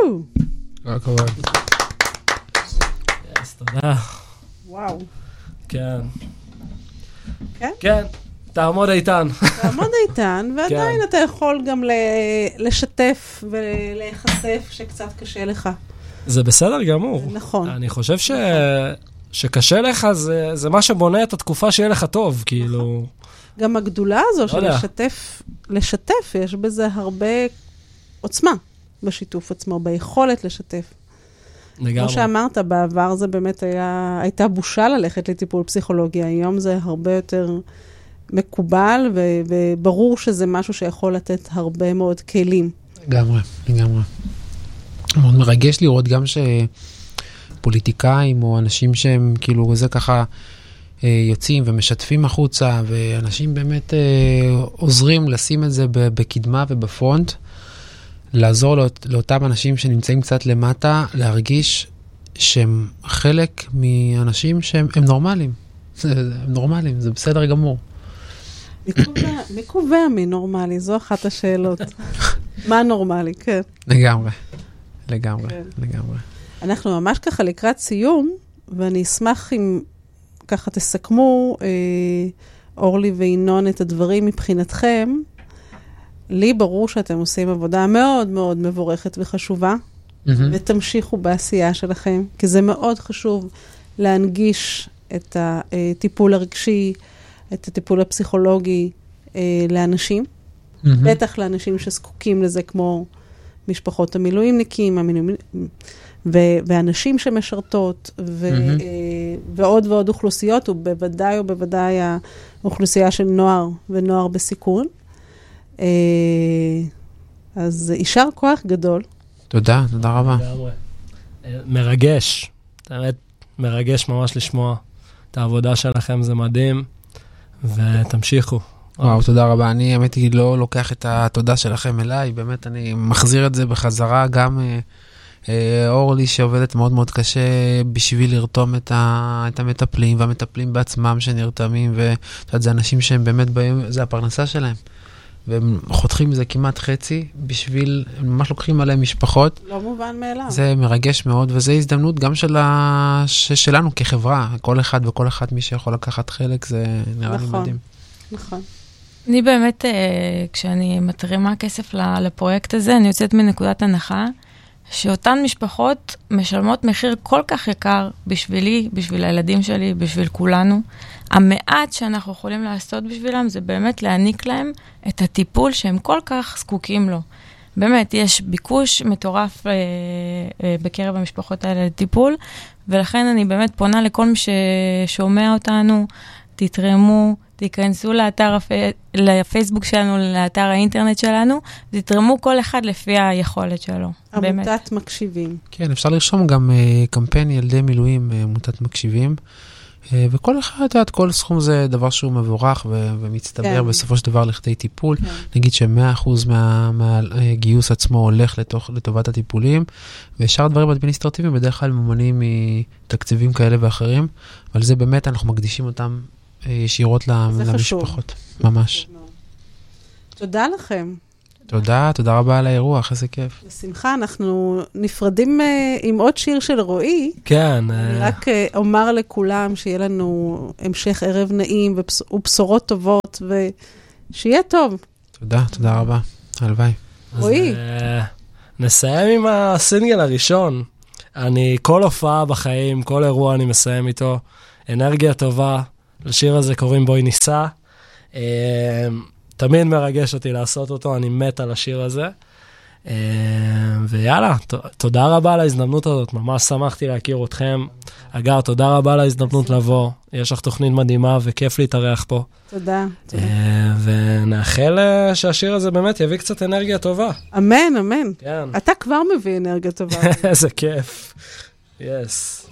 כל הכבוד. תודה. וואו. כן. כן? כן. תעמוד איתן. תעמוד איתן, ועדיין אתה יכול גם לשתף ולהיחשף שקצת קשה לך. זה בסדר גמור. נכון. אני חושב שקשה לך, זה מה שבונה את התקופה שיהיה לך טוב, כאילו. גם הגדולה הזו של לשתף, יש בזה הרבה עוצמה בשיתוף עצמו, ביכולת לשתף. לגמרי. כמו שאמרת, בעבר זה באמת הייתה בושה ללכת לטיפול פסיכולוגי, היום זה הרבה יותר מקובל, וברור שזה משהו שיכול לתת הרבה מאוד כלים. לגמרי, לגמרי. מאוד מרגש לראות גם שפוליטיקאים או אנשים שהם כאילו זה ככה יוצאים ומשתפים החוצה, ואנשים באמת עוזרים לשים את זה בקדמה ובפרונט, לעזור לאותם אנשים שנמצאים קצת למטה, להרגיש שהם חלק מאנשים שהם נורמליים. הם נורמליים, זה בסדר גמור. מי קובע מי נורמלי? זו אחת השאלות. מה נורמלי? כן. לגמרי, לגמרי, לגמרי. אנחנו ממש ככה לקראת סיום, ואני אשמח אם ככה תסכמו, אורלי וינון, את הדברים מבחינתכם. לי ברור שאתם עושים עבודה מאוד מאוד מבורכת וחשובה, ותמשיכו בעשייה שלכם, כי זה מאוד חשוב להנגיש את הטיפול הרגשי, את הטיפול הפסיכולוגי לאנשים, בטח לאנשים שזקוקים לזה, כמו משפחות המילואימניקים, ואנשים שמשרתות, ועוד ועוד אוכלוסיות, ובוודאי האוכלוסייה של נוער ונוער בסיכון. אז יישר כוח גדול. תודה, תודה רבה. מרגש, באמת מרגש ממש לשמוע את העבודה שלכם, זה מדהים, ותמשיכו. וואו, תודה רבה. אני האמת היא לא לוקח את התודה שלכם אליי, באמת אני מחזיר את זה בחזרה, גם אורלי שעובדת מאוד מאוד קשה בשביל לרתום את המטפלים, והמטפלים בעצמם שנרתמים, וזה אנשים שהם באמת באים, זה הפרנסה שלהם. והם חותכים מזה כמעט חצי, בשביל, הם ממש לוקחים עליהם משפחות. לא מובן מאליו. זה מרגש מאוד, וזו הזדמנות גם שלנו כחברה, כל אחד וכל אחד מי שיכול לקחת חלק, זה נראה לי מדהים. נכון. אני באמת, כשאני מתרימה כסף לפרויקט הזה, אני יוצאת מנקודת הנחה, שאותן משפחות משלמות מחיר כל כך יקר בשבילי, בשביל הילדים שלי, בשביל כולנו. המעט שאנחנו יכולים לעשות בשבילם זה באמת להעניק להם את הטיפול שהם כל כך זקוקים לו. באמת, יש ביקוש מטורף בקרב המשפחות האלה לטיפול, ולכן אני באמת פונה לכל מי ששומע אותנו, תתרמו, תיכנסו לפייסבוק שלנו, לאתר האינטרנט שלנו, ותתרמו כל אחד לפי היכולת שלו. עמותת מקשיבים. כן, אפשר לרשום גם קמפיין ילדי מילואים, עמותת מקשיבים, וכל אחד, כל סכום זה דבר שהוא מבורך ומצטבר בסופו של דבר לכדי טיפול. נגיד ש100% מהגיוס עצמו הולך לטובת הטיפולים, ושאר דברים אדמיניסטרטיביים בדרך כלל ממונים מתקציבים כאלה ואחרים, אבל זה באמת אנחנו מקדישים אותם ישירות למשפחות. ממש. תודה לכם. תודה רבה על האירוח, איזה כיף. בשמחה, אנחנו נפרדים עם עוד שיר של רועי. כן. אני רק אומר לכולם שיהיה לנו המשך ערב נעים ובשורות טובות, ושיהיה טוב. תודה רבה. הלוואי. רועי. נסיים עם הסינגל הראשון. כל הופעה בחיים, כל אירוע אני מסיים איתו. אנרגיה טובה. לשיר הזה קוראים בואי ניסה. תמיד מרגש אותי לעשות אותו, אני מת על השיר הזה. ויאללה, תודה רבה על ההזדמנות הזאת, ממש שמחתי להכיר אתכם. אגב, תודה רבה על ההזדמנות לבוא, יש לך תוכנית מדהימה וכיף להתארח פה. תודה. ונאחל שהשיר הזה באמת יביא קצת אנרגיה טובה. אמן, אמן. כן. אתה כבר מביא אנרגיה טובה. איזה כיף. יס.